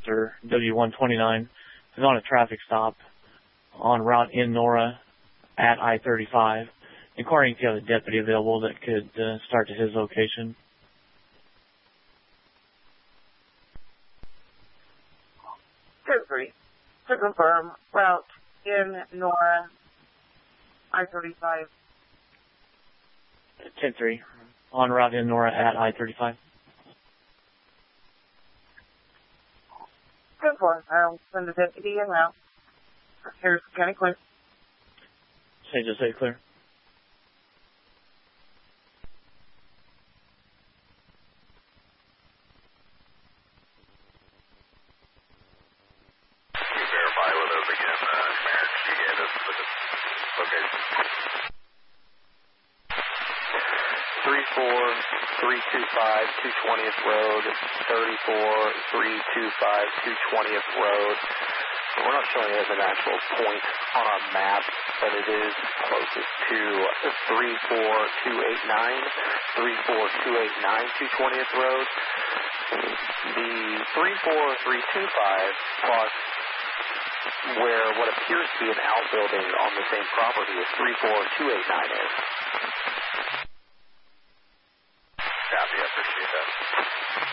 officer, W129, is on a traffic stop en route in Nora at I-35, inquiring if you have a deputy available that could start to his location. To confirm, route in Nora, I-35. 10-3, en route in Nora at I-35. 10-4, I'll send the deputy in route. Here's County Clear. St. Jose clear. Verify with us again, Merrick, you gave us the location. 34325 220th Road, 34325 220th Road. We're not showing it as an actual point on our map, but it is closest to 34289, 34289 220th Road. The 34325 plus where what appears to be an outbuilding on the same property as 34289 is. Copy, I appreciate that.